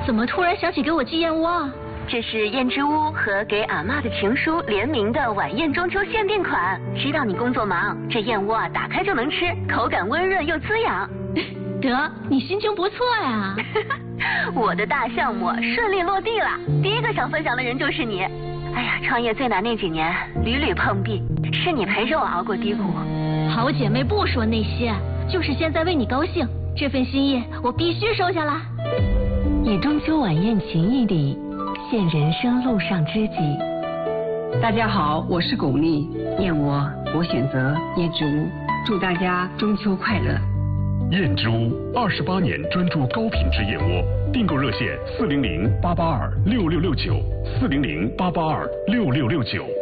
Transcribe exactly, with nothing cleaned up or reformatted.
怎么突然想起给我寄燕窝啊？ 这是燕之屋和给阿嬷的情书联名的晚宴中秋限定款。知道你工作忙，这燕窝啊打开就能吃，口感温润又滋养。 得，你心情不错呀。 我的大项目顺利落地了，第一个想分享的人就是你。哎呀，创业最难那几年，屡屡碰壁，是你陪着我熬过低谷。 好姐妹不说那些，就是现在为你高兴，这份心意我必须收下啦。 以中秋晚宴情谊礼，现人生路上知己。 大家好，我是巩俐，燕窝我选择燕之屋，祝大家中秋快乐。 燕之屋二十八年专注高品质燕窝，订购热线四零零八八二六六六九四零零八八二六六六九。